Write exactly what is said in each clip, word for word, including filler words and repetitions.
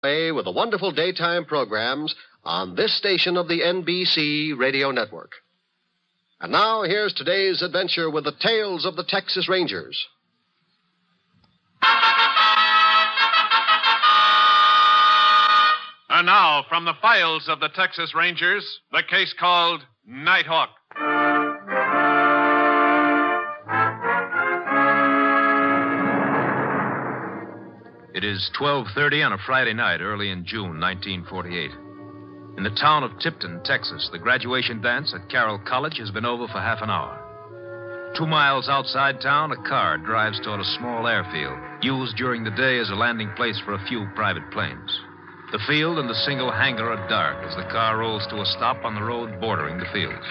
With the wonderful daytime programs on this station of the N B C radio network. And now, here's today's adventure with the tales of the Texas Rangers. And now, from the files of the Texas Rangers, the case called Nighthawk. It is twelve thirty on a Friday night early in June nineteen forty-eight. In the town of Tipton, Texas, the graduation dance at Carroll College has been over for half an hour. Two miles outside town, a car drives toward a small airfield, used during the day as a landing place for a few private planes. The field and the single hangar are dark as the car rolls to a stop on the road bordering the fields.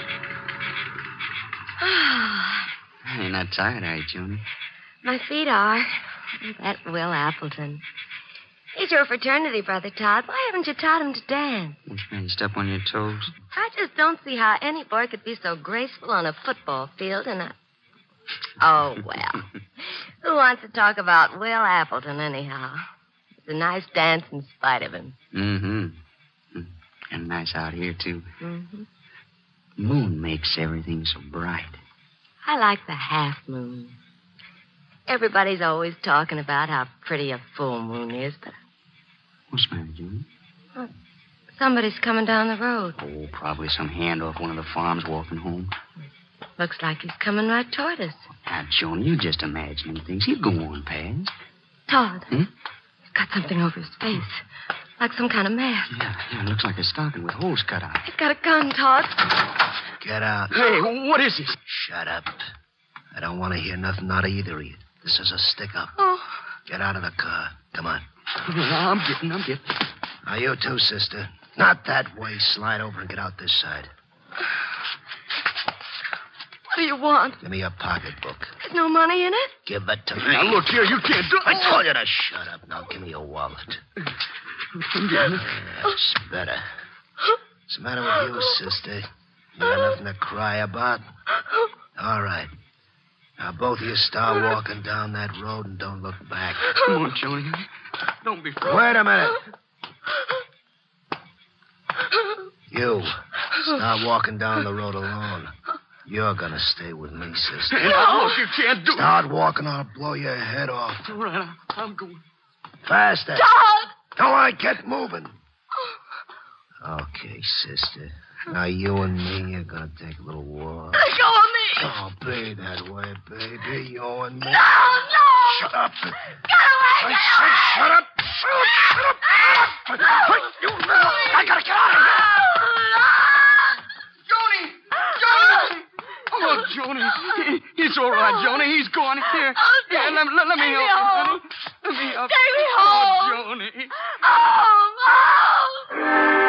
You're not tired, are you, Junior? My feet are. That Will Appleton. He's your fraternity brother, Todd. Why haven't you taught him to dance? What's the matter? You step on your toes? I just don't see how any boy could be so graceful on a football field and a... Oh, well. Who wants to talk about Will Appleton, anyhow? It's a nice dance in spite of him. Mm-hmm. And nice out here, too. Mm-hmm. Moon makes everything so bright. I like the half moon. Everybody's always talking about how pretty a full moon is, but... What's the matter, Junior? Well, somebody's coming down the road. Oh, probably some hand off one of the farms walking home. Looks like he's coming right toward us. Now, Junior, you're just imagining things. He'll go on past. Todd. Hmm? He's got something over his face. Like some kind of mask. Yeah, yeah, it looks like a stocking with holes cut out. He's got a gun, Todd. Get out. Hey, what is this? Shut up. I don't want to hear nothing out of either of you. This is a stick-up. Oh. Get out of the car. Come on. I'm getting, I'm getting. Now, you too, sister. Not that way. Slide over and get out this side. What do you want? Give me your pocketbook. There's no money in it? Give it to me. Now, look here, you can't do it. I told you to shut up. Now, give me your wallet. That's better. What's the matter with you, sister? You got nothing to cry about? All right. Now, both of you start walking down that road and don't look back. Come on, Junior. Don't be frightened. Wait a minute. You, start walking down the road alone. You're gonna stay with me, sister. Hey, now, look, you can't do it. Start walking or I'll blow your head off. All right, I'm going. Faster. Todd! All right, get moving. Okay, sister. Now, you and me are gonna take a little walk. Let go of me! Oh, be that way, baby. You and me. No, no! Shut up. Get away! I said shut up. Shut up. Shut up. Shut up. Wait, you little... I gotta get out of here. Joni! Joni! Oh, Joni. He, he's all right, Joni. He's gone. Here. Oh, Here, let, let, let me take help me you, home. honey. Let me help Take me you. home. Oh, Joni. Home! Home!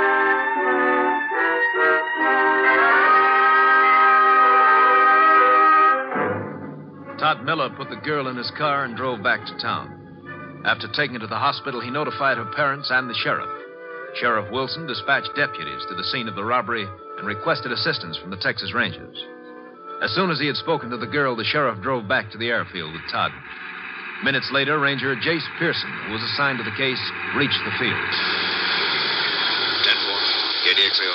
Todd Miller put the girl in his car and drove back to town. After taking her to the hospital, he notified her parents and the sheriff. Sheriff Wilson dispatched deputies to the scene of the robbery and requested assistance from the Texas Rangers. As soon as he had spoken to the girl, the sheriff drove back to the airfield with Todd. Minutes later, Ranger Jace Pearson, who was assigned to the case, reached the field. ten four. K D X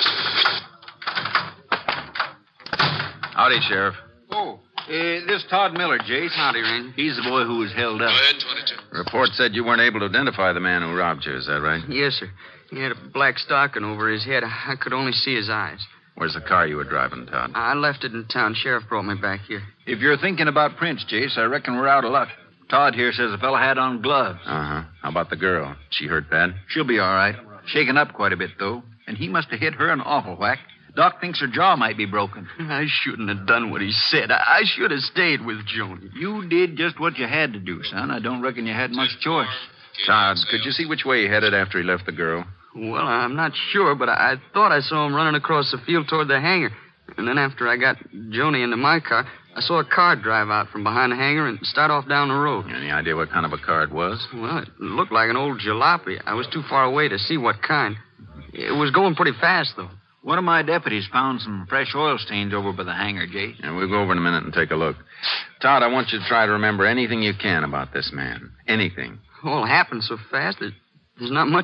A. Howdy, Sheriff. Oh, Uh, this Todd Miller, Jace. howdy, Ranger. He's the boy who was held up. Go ahead, twenty-two. Report said you weren't able to identify the man who robbed you. Is that right? Yes, sir. He had a black stocking over his head. I could only see his eyes. Where's the car you were driving, Todd? I left it in town. Sheriff brought me back here. If you're thinking about Prince, Jace, I reckon we're out of luck. Todd here says the fella had on gloves. Uh-huh. How about the girl? She hurt bad? She'll be all right. Shaken up quite a bit, though. And he must have hit her an awful whack. Doc thinks her jaw might be broken. I shouldn't have done what he said. I, I should have stayed with Joni. You did just what you had to do, son. I don't reckon you had much choice. Todd, could you see which way he headed after he left the girl? Well, I'm not sure, but I, I thought I saw him running across the field toward the hangar. And then after I got Joni into my car, I saw a car drive out from behind the hangar and start off down the road. Any idea what kind of a car it was? Well, it looked like an old jalopy. I was too far away to see what kind. It was going pretty fast, though. One of my deputies found some fresh oil stains over by the hangar, Jace. And we'll go over in a minute and take a look. Todd, I want you to try to remember anything you can about this man. Anything. All happened so fast that There's not much